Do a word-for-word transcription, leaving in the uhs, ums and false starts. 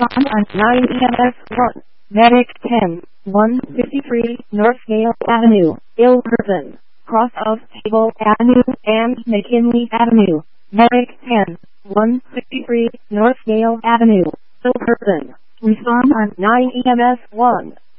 Respond on nine E M S one. Medic ten, one fifty-three Northgate Avenue, Ilperton, cross of Table Avenue and McKinley Avenue. Medic ten, one fifty-three Northgate Avenue, Ilperton. Respond on nine E M S one.